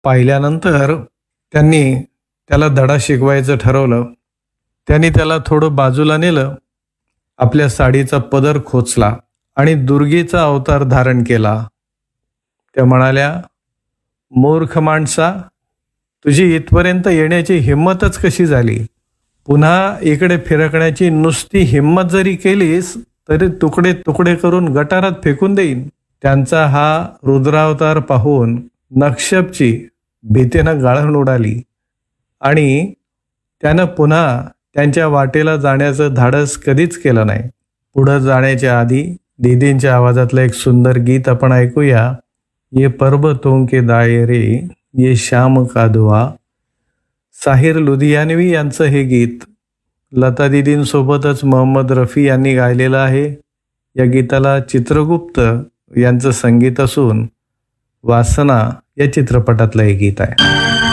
पाहिल्यानंतर त्यांनी त्याला धडा शिकवायचं ठरवलं. त्यांनी त्याला थोडं बाजूला नेलं, आपल्या साडीचा पदर खोचला आणि दुर्गेचा अवतार धारण केला. त्या म्हणाल्या, मूर्ख माणसा, तुझी इथपर्यंत येण्याची हिंमतच कशी झाली? पुन्हा इकडे फिरकण्याची नुसती हिंमत जरी केलीस तरी तुकडे तुकडे करून गटारात फेकून देईन. त्यांचा हा रुद्रावतार पाहून नक्षपची भीतीनं गाळण उडाली आणि त्यानं पुन्हा त्यांच्या वाटेला जाण्याचं धाडस कधीच केलं नाही. पुढं जाण्याच्या आधी दीदींच्या आवाजातलं एक सुंदर गीत आपण ऐकूया. ये पर्वतों के दायरे ये शाम का दुआ. साहिर लुधियानवी यांचं हे गीत लता दीदींसोबतच मोहम्मद रफी यांनी गायलेलं आहे. या गीताला चित्रगुप्त यांचं संगीत असून वासना या चित्रपटातलं हे गीत आहे.